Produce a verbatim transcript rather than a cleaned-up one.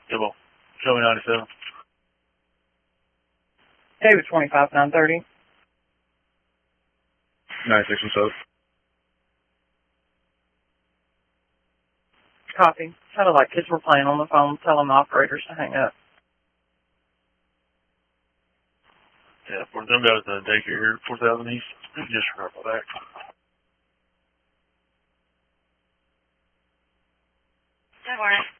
Double. Show me ninety-seven. David twenty-five nine thirty. ninety-six and seven. Copy. Sounded like kids were playing on the phone, telling the operators to hang up. Yeah, for them guys in the daycare here at four thousand East. Just right back. Good morning.